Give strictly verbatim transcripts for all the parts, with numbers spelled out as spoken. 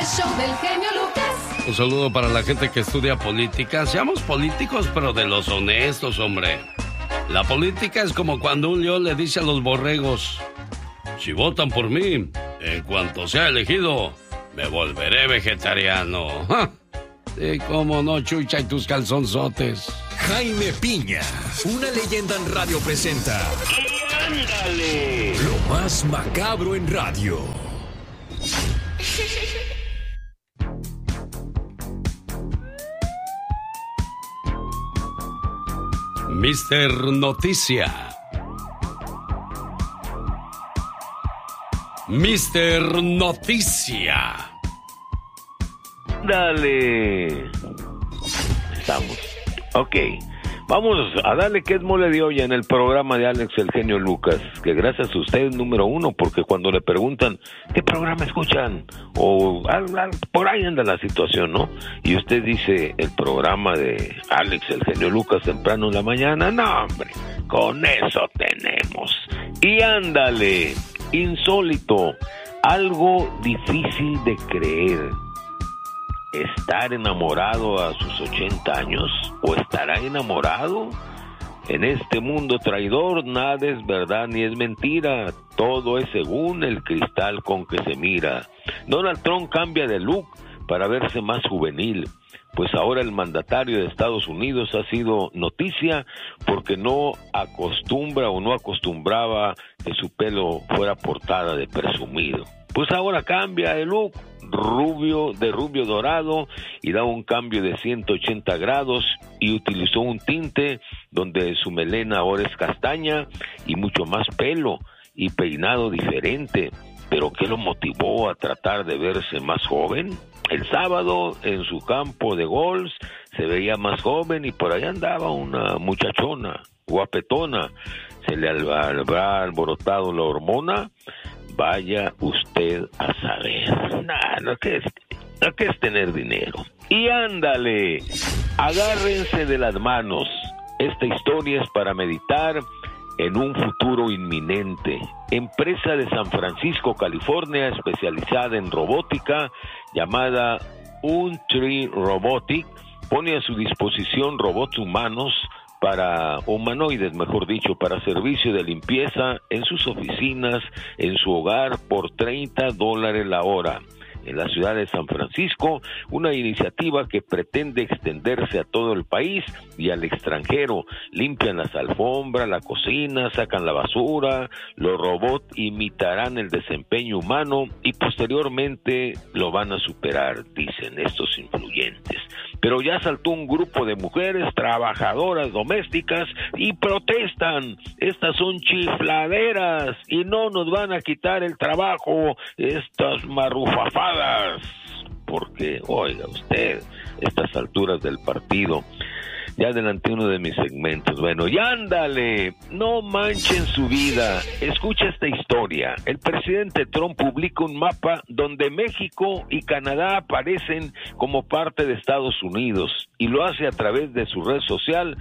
show del genio Lucas. Un saludo para la gente que estudia política. Seamos políticos, pero de los honestos, hombre. La política es como cuando un león le dice a los borregos: si votan por mí, en cuanto sea elegido, me volveré vegetariano. ¡Ja! Sí, cómo no, Chucha y tus calzonzotes. Jaime Piña, una leyenda en radio presenta. ¡Y ándale! Lo más macabro en radio. mister Noticia. mister Noticia. Dale. Estamos. Ok. Vamos a darle que es mole de olla en el programa de Alex el genio Lucas, que gracias a usted es número uno, porque cuando le preguntan ¿qué programa escuchan? O ah, ah, por ahí anda la situación, ¿no? Y usted dice el programa de Alex el genio Lucas temprano en la mañana. No, hombre, con eso tenemos. Y ándale, insólito, algo difícil de creer. ¿Estar enamorado a sus ochenta años? ¿O estará enamorado? En este mundo traidor nada es verdad ni es mentira. Todo es según el cristal con que se mira. Donald Trump cambia de look para verse más juvenil, pues ahora el mandatario de Estados Unidos ha sido noticia porque no acostumbra o no acostumbraba que su pelo fuera portada de presumido. Pues ahora cambia de look, rubio, de rubio dorado, y da un cambio de ciento ochenta grados, y utilizó un tinte donde su melena ahora es castaña y mucho más pelo y peinado diferente. ¿Pero qué lo motivó a tratar de verse más joven? El sábado en su campo de golf se veía más joven y por ahí andaba una muchachona, guapetona. ¿Se le habrá alborotado la hormona? Vaya usted a saber. Nah, lo que es, lo que es tener dinero. Y ándale, agárrense de las manos. Esta historia es para meditar en un futuro inminente. Empresa de San Francisco, California, especializada en robótica, llamada Untree Robotic, pone a su disposición robots humanos para humanoides, mejor dicho, para servicio de limpieza en sus oficinas, en su hogar, por treinta dólares la hora. En la ciudad de San Francisco, una iniciativa que pretende extenderse a todo el país y al extranjero. Limpian las alfombras, la cocina, sacan la basura, los robots imitarán el desempeño humano y posteriormente lo van a superar, dicen estos influyentes. Pero ya saltó un grupo de mujeres trabajadoras domésticas y protestan. Estas son chifladeras y no nos van a quitar el trabajo estas marrufafadas. Porque, oiga usted, estas alturas del partido. Ya adelanté uno de mis segmentos. Bueno, y ándale, no manchen su vida. Escucha esta historia. El presidente Trump publica un mapa donde México y Canadá aparecen como parte de Estados Unidos y lo hace a través de su red social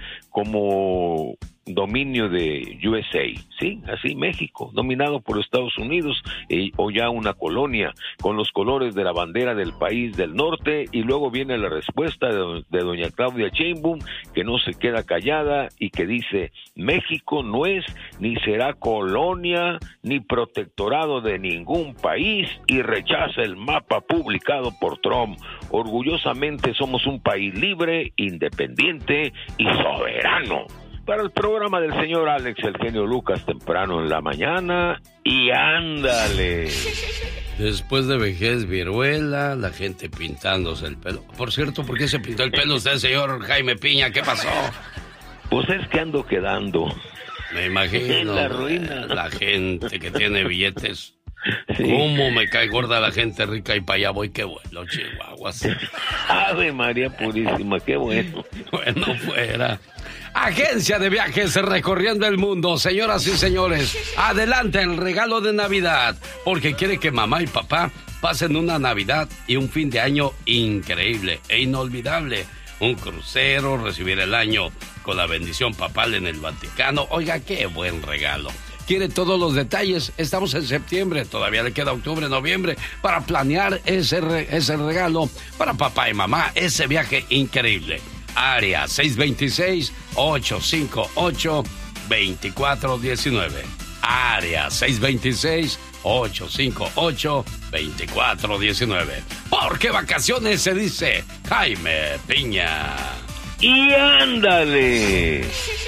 como dominio de U S A, ¿sí? Así, México, dominado por Estados Unidos, eh, o ya una colonia, con los colores de la bandera del país del norte, y luego viene la respuesta de, de doña Claudia Sheinbaum, que no se queda callada y que dice: México no es ni será colonia ni protectorado de ningún país, y rechaza el mapa publicado por Trump. Orgullosamente somos un país libre, independiente y soberano. Para el programa del señor Alex el genio Lucas temprano en la mañana, y ándale. Después de vejez, viruela, la gente pintándose el pelo. Por cierto, ¿por qué se pintó el pelo usted, señor Jaime Piña? ¿Qué pasó? Pues es que ando quedando. Me imagino. La ruina. La gente que tiene billetes. Sí. ¿Cómo me cae gorda la gente rica? Y para allá voy, qué bueno, Chihuahuas. Ave María Purísima, qué bueno. Bueno, fuera. Agencia de viajes recorriendo el mundo, señoras y señores. Adelante el regalo de Navidad, porque quiere que mamá y papá pasen una Navidad y un fin de año increíble e inolvidable. Un crucero, recibir el año con la bendición papal en el Vaticano. Oiga, qué buen regalo. quiere todos los detalles. Estamos en septiembre, todavía le queda octubre, noviembre para planear ese, re, ese regalo para papá y mamá, ese viaje increíble. Área seis dos seis, ocho cinco ocho, dos cuatro uno nueve. Área seis dos seis, ocho cinco ocho, dos cuatro uno nueve. Porque vacaciones se dice Jaime Piña. ¡Y ándale!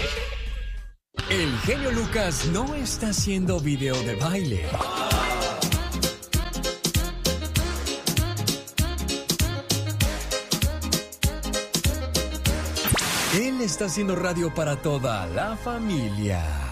El genio Lucas no está haciendo video de baile. Él está haciendo radio para toda la familia.